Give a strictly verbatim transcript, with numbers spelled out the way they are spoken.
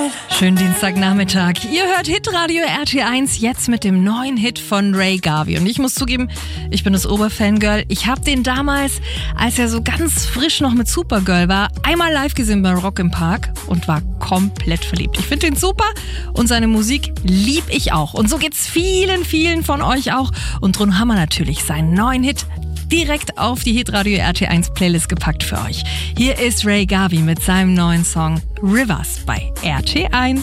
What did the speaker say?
Schönen Dienstagnachmittag. Ihr hört Hitradio R T eins jetzt mit dem neuen Hit von Ray Garvey. Und ich muss zugeben, ich bin das Oberfangirl. Ich habe den damals, als er so ganz frisch noch mit Supergirl war, einmal live gesehen bei Rock im Park und war komplett verliebt. Ich finde den super und seine Musik lieb ich auch. Und so geht's vielen, vielen von euch auch. Und drum haben wir natürlich seinen neuen Hit direkt auf die Hitradio R T eins Playlist gepackt für euch. Hier ist Ray Garvey mit seinem neuen Song Rivers bei R T eins.